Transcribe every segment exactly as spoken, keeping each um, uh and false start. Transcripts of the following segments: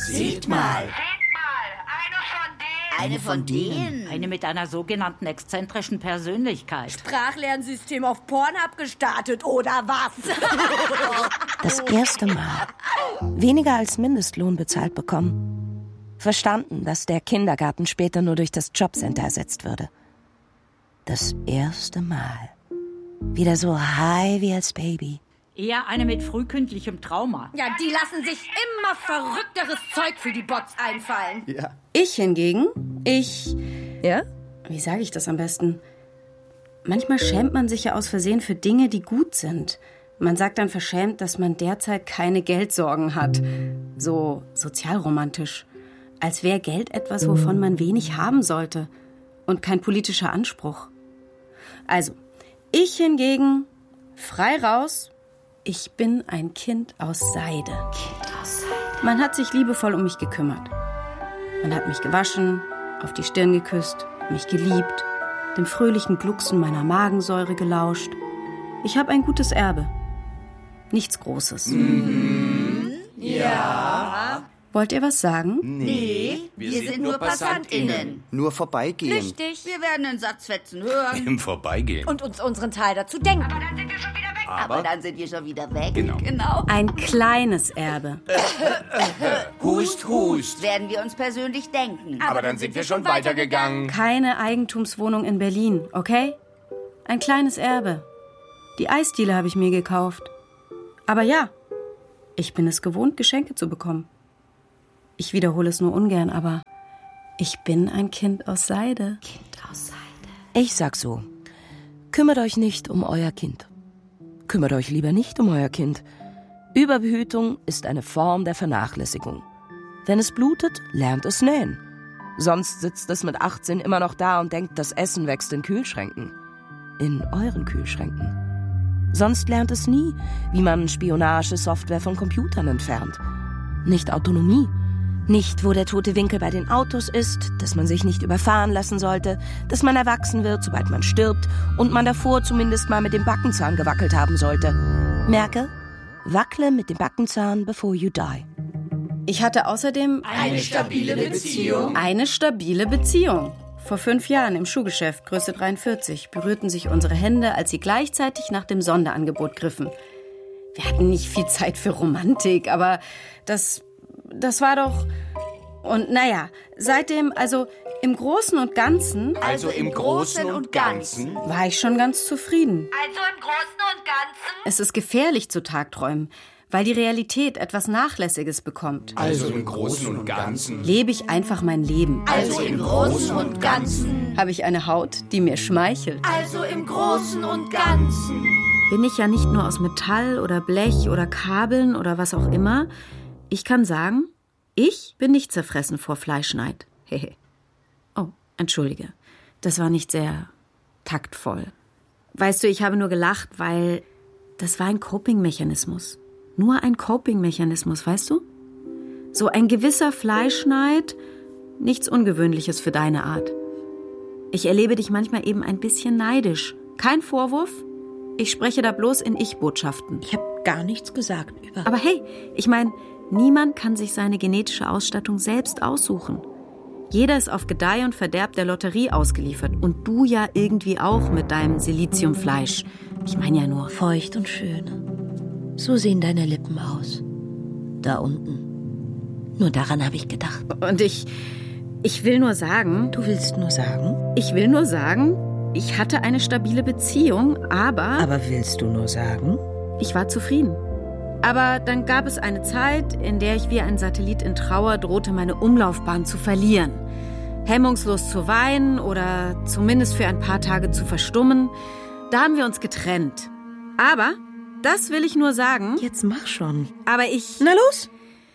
Seht mal. Eine von denen? Eine mit einer sogenannten exzentrischen Persönlichkeit. Sprachlernsystem auf Pornhub gestartet, oder was? Das erste Mal weniger als Mindestlohn bezahlt bekommen. Verstanden, dass der Kindergarten später nur durch das Jobcenter ersetzt würde. Das erste Mal wieder so high wie als Baby. Eher eine mit frühkindlichem Trauma. Ja, die lassen sich immer verrückteres Zeug für die Bots einfallen. Ja. Ich hingegen, ich... Ja? Wie sage ich das am besten? Manchmal schämt man sich ja aus Versehen für Dinge, die gut sind. Man sagt dann verschämt, dass man derzeit keine Geldsorgen hat. So sozialromantisch. Als wäre Geld etwas, wovon man wenig haben sollte. Und kein politischer Anspruch. Also, ich hingegen, frei raus... Ich bin ein Kind aus Seide. Kind aus Seide. Man hat sich liebevoll um mich gekümmert. Man hat mich gewaschen, auf die Stirn geküsst, mich geliebt, dem fröhlichen Glucksen meiner Magensäure gelauscht. Ich habe ein gutes Erbe. Nichts Großes. Mhm. Ja. Wollt ihr was sagen? Nee, wir, wir sind, sind nur PassantInnen. Nur vorbeigehen. Richtig, wir werden einen Satz Fetzen hören. Im Vorbeigehen. Und uns unseren Teil dazu denken. Aber dann sind wir schon wieder weg. Aber, Aber dann sind wir schon wieder weg. Genau. genau. Ein kleines Erbe. Hust, hust. Werden wir uns persönlich denken. Aber, Aber dann sind wir schon weitergegangen. Keine Eigentumswohnung in Berlin, okay? Ein kleines Erbe. Die Eisdiele habe ich mir gekauft. Aber ja, ich bin es gewohnt, Geschenke zu bekommen. Ich wiederhole es nur ungern, aber ich bin ein Kind aus Seide. Kind aus Seide. Ich sag so, kümmert euch nicht um euer Kind. Kümmert euch lieber nicht um euer Kind. Überbehütung ist eine Form der Vernachlässigung. Wenn es blutet, lernt es nähen. Sonst sitzt es mit achtzehn immer noch da und denkt, das Essen wächst in Kühlschränken. In euren Kühlschränken. Sonst lernt es nie, wie man Spionagesoftware von Computern entfernt. Nicht Autonomie. Nicht, wo der tote Winkel bei den Autos ist, dass man sich nicht überfahren lassen sollte, dass man erwachsen wird, sobald man stirbt und man davor zumindest mal mit dem Backenzahn gewackelt haben sollte. Merke, wackle mit dem Backenzahn before you die. Ich hatte außerdem eine stabile Beziehung. Eine stabile Beziehung. Vor fünf Jahren im Schuhgeschäft, Größe dreiundvierzig, berührten sich unsere Hände, als sie gleichzeitig nach dem Sonderangebot griffen. Wir hatten nicht viel Zeit für Romantik, aber das... Das war doch... Und naja, seitdem, also im Großen und Ganzen... Also im Großen und Ganzen... War ich schon ganz zufrieden. Also im Großen und Ganzen... Es ist gefährlich zu Tagträumen, weil die Realität etwas Nachlässiges bekommt. Also im Großen und Ganzen... Lebe ich einfach mein Leben. Also im Großen und Ganzen... Habe ich eine Haut, die mir schmeichelt. Also im Großen und Ganzen... Bin ich ja nicht nur aus Metall oder Blech oder Kabeln oder was auch immer... Ich kann sagen, ich bin nicht zerfressen vor Fleischneid. Hehe. Oh, entschuldige. Das war nicht sehr taktvoll. Weißt du, ich habe nur gelacht, weil das war ein Coping-Mechanismus. Nur ein Coping-Mechanismus, weißt du? So ein gewisser Fleischneid, nichts Ungewöhnliches für deine Art. Ich erlebe dich manchmal eben ein bisschen neidisch. Kein Vorwurf. Ich spreche da bloß in Ich-Botschaften. Ich habe gar nichts gesagt über... Aber hey, ich meine... Niemand kann sich seine genetische Ausstattung selbst aussuchen. Jeder ist auf Gedeih und Verderb der Lotterie ausgeliefert. Und du ja irgendwie auch mit deinem Siliziumfleisch. Ich meine ja nur... Feucht und schöne. So sehen deine Lippen aus. Da unten. Nur daran habe ich gedacht. Und ich... Ich will nur sagen... Du willst nur sagen? Ich will nur sagen, ich hatte eine stabile Beziehung, aber... Aber willst du nur sagen? Ich war zufrieden. Aber dann gab es eine Zeit, in der ich wie ein Satellit in Trauer drohte, meine Umlaufbahn zu verlieren. Hemmungslos zu weinen oder zumindest für ein paar Tage zu verstummen. Da haben wir uns getrennt. Aber, das will ich nur sagen... Jetzt mach schon. Aber ich... Na los!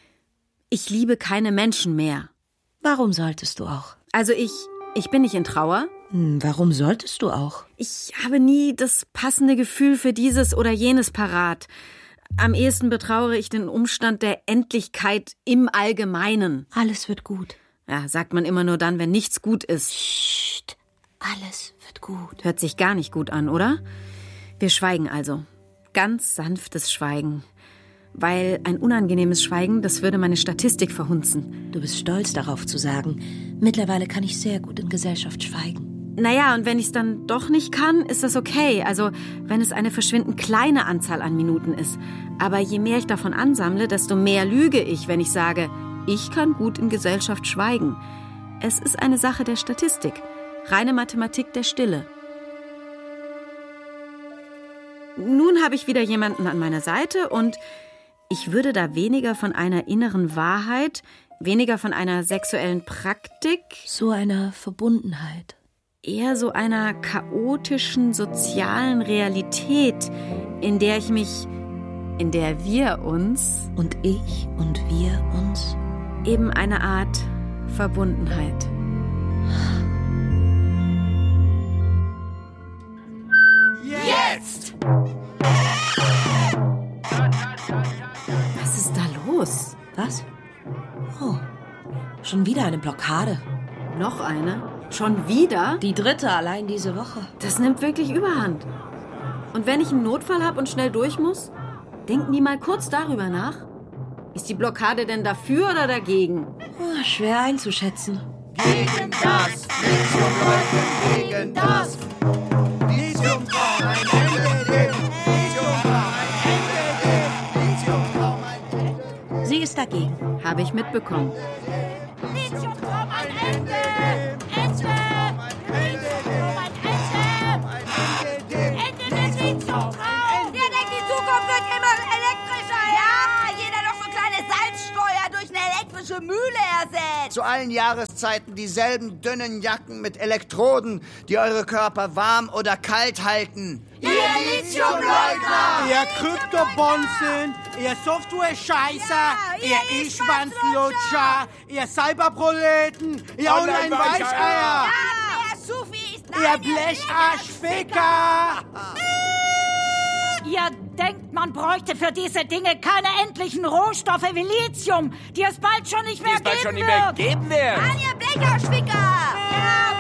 Ich liebe keine Menschen mehr. Warum solltest du auch? Also ich... Ich bin nicht in Trauer. Hm, warum solltest du auch? Ich habe nie das passende Gefühl für dieses oder jenes parat. Am ehesten betrauere ich den Umstand der Endlichkeit im Allgemeinen. Alles wird gut. Ja, sagt man immer nur dann, wenn nichts gut ist. Psst, alles wird gut. Hört sich gar nicht gut an, oder? Wir schweigen also. Ganz sanftes Schweigen. Weil ein unangenehmes Schweigen, das würde meine Statistik verhunzen. Du bist stolz darauf zu sagen, mittlerweile kann ich sehr gut in Gesellschaft schweigen. Naja, und wenn ich es dann doch nicht kann, ist das okay. Also, wenn es eine verschwindend kleine Anzahl an Minuten ist. Aber je mehr ich davon ansammle, desto mehr lüge ich, wenn ich sage, ich kann gut in Gesellschaft schweigen. Es ist eine Sache der Statistik. Reine Mathematik der Stille. Nun habe ich wieder jemanden an meiner Seite und ich würde da weniger von einer inneren Wahrheit, weniger von einer sexuellen Praktik, so einer Verbundenheit, eher so einer chaotischen sozialen Realität, in der ich mich, in der wir uns und ich und wir uns, eben eine Art Verbundenheit. Jetzt! Was ist da los? Was? Oh, schon wieder eine Blockade. Noch eine? Schon wieder? Die dritte allein diese Woche. Das nimmt wirklich Überhand. Und wenn ich einen Notfall habe und schnell durch muss, denken die mal kurz darüber nach. Ist die Blockade denn dafür oder dagegen? Oh, schwer einzuschätzen. Gegen das! Lithium-Leugnen gegen das! Lithium braucht ein Ende, dem Lithium braucht ein Ende, dem Lithium braucht ein Ende. Sie ist dagegen. Habe ich mitbekommen. Lithium braucht ein Ende! Ende! Lithium ein Ende! Ende des Lithium! Ihr denkt, die Zukunft wird immer elektrischer, ja? Jeder noch so kleine Salzsteuer durch eine elektrische Mühle ersetzt. Zu allen Jahreszeiten dieselben dünnen Jacken mit Elektroden, die eure Körper warm oder kalt halten. Ihr Lithiumleugner! Ihr Kryptobonzen, ihr Software-Scheißer, Ja, ihr ihr E-Schwanzlutscher, ihr Cyberproleten, ihr Online-Weicheier. Online-Weicheier, Der Sufi ist ihr Blecharschficker. Ihr denkt, man bräuchte für diese Dinge keine endlichen Rohstoffe wie Lithium, die es bald schon nicht mehr Die es bald geben schon nicht mehr wird. geben wird. An ihr Blecherschwicker! Ja,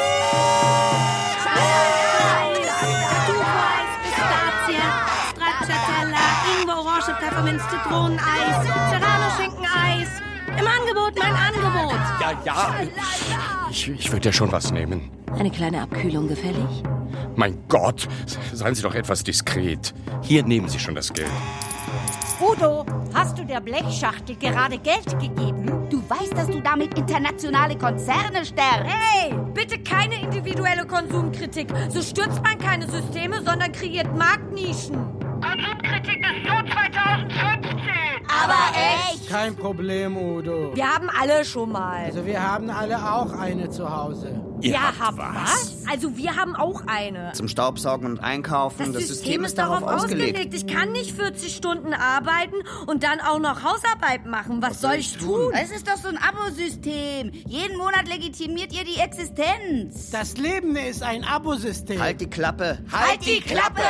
Pistazie, Stracciatella, Ingwer, Orange, Pfefferminz, Zitroneneis, Serrano-Schinkeneis. Im Angebot, mein Angebot. Ja, ja. Ich, ich würde ja schon was nehmen. Eine kleine Abkühlung gefällig? Mein Gott, seien Sie doch etwas diskret. Hier nehmen Sie schon das Geld. Udo, hast du der Blechschachtel gerade Geld gegeben? Du weißt, dass du damit internationale Konzerne stärkst. Hey, bitte keine individuelle Konsumkritik. So stürzt man keine Systeme, sondern kreiert Marktnischen. Konsumkritik ist so zweitausendfünfzehn. Aber echt? Kein Problem, Udo. Wir haben alle schon mal. Also wir haben alle auch eine zu Hause. Ihr Ja, habt hab was? Also wir haben auch eine. Zum Staubsaugen und Einkaufen. Das, System, ist darauf ausgelegt. Ich kann nicht vierzig Stunden arbeiten und dann auch noch Hausarbeit machen. Was, soll ich tun? Es ist doch so ein Abosystem. Jeden Monat legitimiert ihr die Existenz. Das Leben ist ein Abosystem. Halt die Klappe. Halt die Klappe!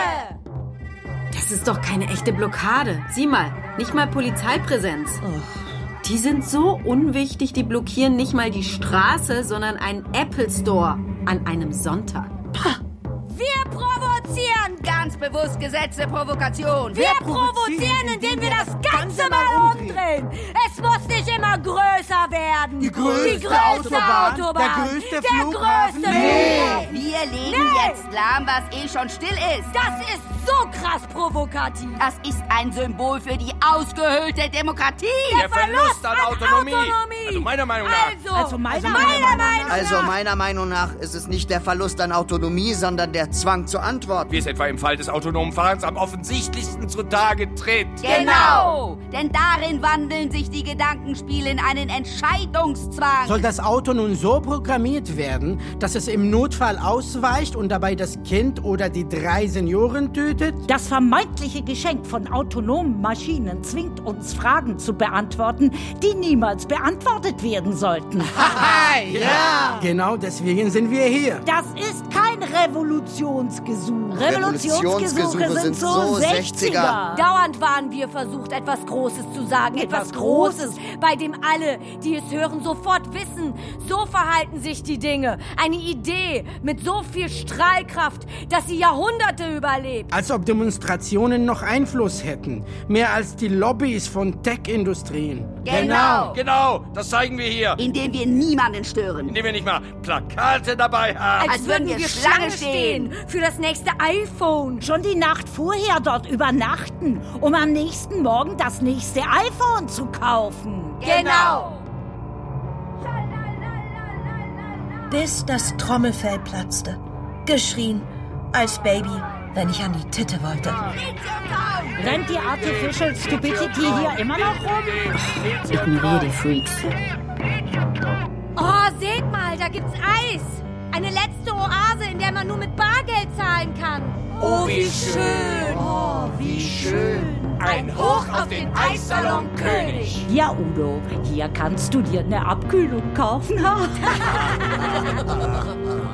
Das ist doch keine echte Blockade. Sieh mal, nicht mal Polizeipräsenz. Die sind so unwichtig, die blockieren nicht mal die Straße, sondern einen Apple Store an einem Sonntag. Wir provozieren ganz bewusst Gesetze, Provokation. Wir, Wir provozieren, provozieren, indem wir das das Ganze Ganze mal mal umdrehen. Es muss nicht immer größer werden. Die größte Die größte Autobahn, Autobahn. der größte der Flughafen. Größte Nee. Flughafen. Wir legen Nee. jetzt lahm, was eh schon still ist. Das ist so krass provokativ. Das ist ein Symbol für die ausgehöhlte Demokratie. Der Verlust an Autonomie. Autonomie. Also meiner Meinung nach. Also, Also meiner meiner Meinung nach- Meinung nach. Also meiner Meinung nach ist es nicht der Verlust an Autonomie, sondern der Zwang zur Antwort. Wie es etwa im Fall des autonomen Fahrens am offensichtlichsten zutage tritt. Genau. Denn darin wandeln sich die Gedankenspiele in einen Entscheidungszwang. Soll das Auto nun so programmiert werden, dass es im Notfall ausweicht und dabei das Kind oder die drei Senioren tötet? Das vermeintliche Geschenk von autonomen Maschinen zwingt uns, Fragen zu beantworten, die niemals beantwortet werden sollten. Ja! Genau deswegen sind wir hier. Das ist kein Revolutionsgesuch. Revolutionsgesuche sind so sechziger. Dauernd waren wir versucht, etwas Großes zu sagen. Etwas, Etwas Großes, bei dem alle, die es es hören, sofort wissen. So verhalten sich die Dinge. Eine Idee mit so viel Strahlkraft, dass sie Jahrhunderte überlebt. Als ob Demonstrationen noch Einfluss hätten. Mehr als die Lobbys von Tech-Industrien. Genau. Genau, das zeigen wir hier. Indem wir niemanden stören. Indem wir nicht mal Plakate dabei haben. Als, Als würden wir, wir Schlange stehen für das nächste iPhone. Schon die Nacht vorher dort übernachten, um am nächsten Morgen das nächste iPhone zu kaufen. Genau. Bis das Trommelfell platzte. Geschrien als Baby, wenn ich an die Titte wollte. Rennt die Artificial Stupidity hier immer noch rum? Ignoriere die Freaks. Oh, seht mal, da gibt's Eis. Eine letzte Oase, in der man nur mit Bargeld zahlen kann. Oh, wie schön. Oh, wie schön. Ein Hoch auf den Eissalon König. Ja, Udo, hier kannst du dir eine Abkühlung kaufen.